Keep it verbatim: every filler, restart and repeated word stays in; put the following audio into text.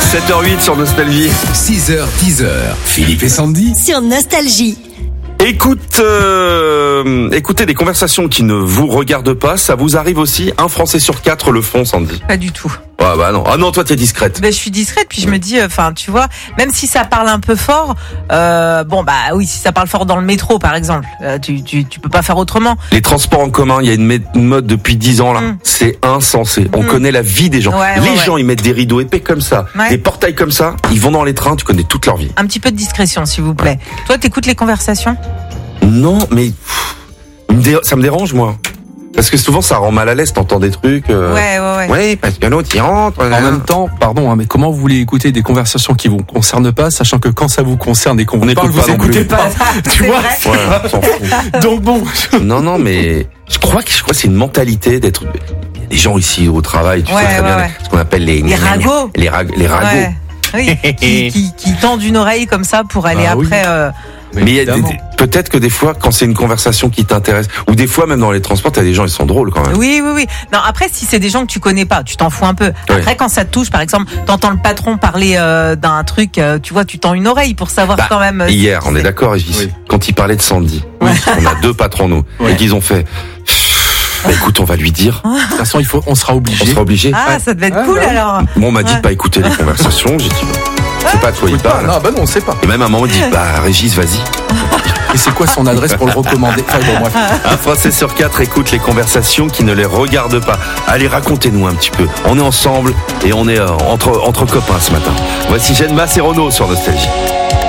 sept heures huit sur Nostalgie. six heures, dix heures. Philippe et Sandy. Sur Nostalgie. Écoute, euh, écoutez des conversations qui ne vous regardent pas, ça vous arrive aussi. Un Français sur quatre le font, Sandy. Pas du tout. Ah bah non, ah non, toi t'es discrète. Ben, je suis discrète, puis je me dis, enfin, tu vois, même si ça parle un peu fort, euh, bon bah oui, si ça parle fort dans le métro, par exemple, euh, tu, tu tu peux pas faire autrement. Les transports en commun, il y a une, mé- une mode depuis dix ans là. Mm. C'est insensé. On Mm. connaît la vie des gens. Ouais, les ouais, gens, ouais. ils mettent des rideaux épais comme ça, Ouais. des portails comme ça. Ils vont dans les trains, tu connais toute leur vie. Un petit peu de discrétion, s'il vous plaît. Toi, t'écoutes les conversations? Non, mais pff, me dé- ça me dérange moi. Parce que souvent ça rend mal à l'aise, t'entends des trucs. Euh... Ouais, ouais, ouais. Ouais, parce que l'autre il rentre. En même temps, pardon, hein, mais comment vous voulez écouter des conversations qui vous concernent pas, sachant que quand ça vous concerne et qu'on On vous n'écoute parle, pas vous non plus. écoutez pas. Tu C'est vois vrai. Ouais, on s'en fout. Donc bon. Non, non, mais je crois que je crois que c'est une mentalité d'être. Il y a des gens ici au travail, tu Ouais, sais très ouais, bien, ouais. ce qu'on appelle les Les ragots. les, rag- les ragots. Ouais. Oui, qui, qui, qui tendent une oreille comme ça pour aller Bah oui. après. Euh... Mais il y a des- évidemment. des- peut-être que des fois, quand c'est une conversation qui t'intéresse, ou des fois même dans les transports, t'as des gens ils sont drôles quand même. Oui, oui, oui. Non, après, si c'est des gens que tu connais pas, tu t'en fous un peu. Après, Ouais. quand ça te touche, par exemple, t'entends le patron parler euh, d'un truc, euh, tu vois, tu tends une oreille pour savoir Bah, quand même. euh, Hier, si on c'est- est d'accord, Régis, Oui. quand il parlait de Sandy, Ouais. on a deux patrons nous, Ouais. et qu'ils ont fait. Bah, écoute, on va lui dire, De toute façon, il faut, on sera on obligé. sera obligé. Ah, ça devait être Ah, cool bah oui. alors. Bon, on m'a dit Ouais. de pas écouter les conversations, j'ai dit, c'est pas de quoi il parle. Non, bah non, on sait pas. Et même à un moment, il dit, bah, Régis, vas-y. Et c'est quoi son adresse pour le recommander? Enfin, bon, bref. Un Français sur quatre écoute les conversations qui ne les regardent pas. Allez, racontez-nous un petit peu. On est ensemble et on est euh, entre, entre copains ce matin. Voici Jeanne Masse et Renaud sur Nostalgie.